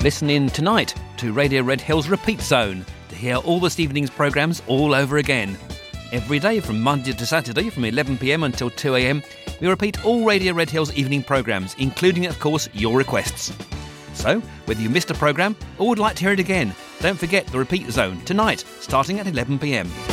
Listen in tonight to Radio Red Hills Repeat Zone to hear all this evening's programmes all over again. Every day from Monday to Saturday from 11pm until 2am, we repeat all Radio Red Hills evening programmes, including, of course, your requests. So, whether you missed a programme or would like to hear it again, don't forget the Repeat Zone tonight, starting at 11pm.